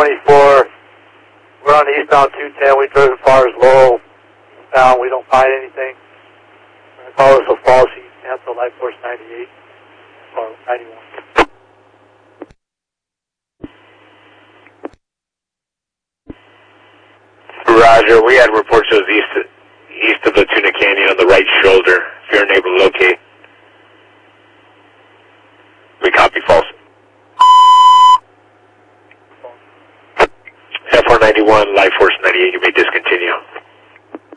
24. We're on eastbound 210. We drove as far as Lowell. Eastbound, we don't find anything. Call us a false. You cancel Light Force 98 or 91. Roger, we had reports it was east of the Tuna Canyon on the right shoulder. If you're unable to locate, we copy false. F491,